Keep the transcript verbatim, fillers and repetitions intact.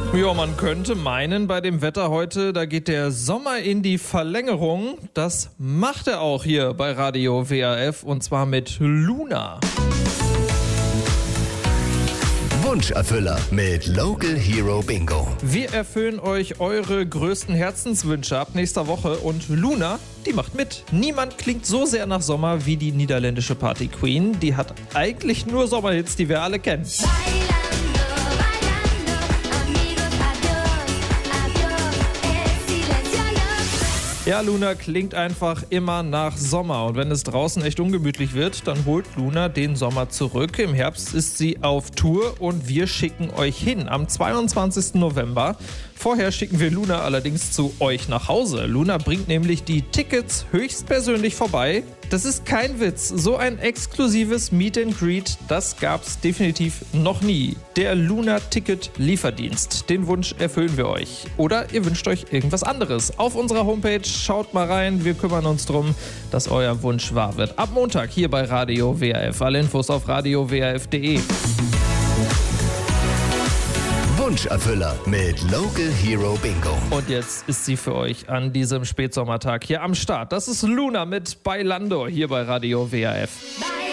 Ja, man könnte meinen, bei dem Wetter heute, da geht der Sommer in die Verlängerung. Das macht er auch hier bei Radio W A F und zwar mit Luna. Wunscherfüller mit Local Hero Bingo. Wir erfüllen euch eure größten Herzenswünsche ab nächster Woche und Luna, die macht mit. Niemand klingt so sehr nach Sommer wie die niederländische Party Queen. Die hat eigentlich nur Sommerhits, die wir alle kennen. Ja, Luna klingt einfach immer nach Sommer und wenn es draußen echt ungemütlich wird, dann holt Luna den Sommer zurück. Im Herbst ist sie auf Tour und wir schicken euch hin am zweiundzwanzigsten November. Vorher schicken wir Luna allerdings zu euch nach Hause. Luna bringt nämlich die Tickets höchstpersönlich vorbei. Das ist kein Witz. So ein exklusives Meet and Greet, das gab's definitiv noch nie. Der Luna-Ticket-Lieferdienst. Den Wunsch erfüllen wir euch. Oder ihr wünscht euch irgendwas anderes. Auf unserer Homepage schaut mal rein. Wir kümmern uns drum, dass euer Wunsch wahr wird. Ab Montag hier bei Radio W A F. Alle Infos auf radio w a f punkt de. Wunscherfüller mit Local Hero Bingo. Und jetzt ist sie für euch an diesem Spätsommertag hier am Start. Das ist Luna mit Bailando hier bei Radio W A F.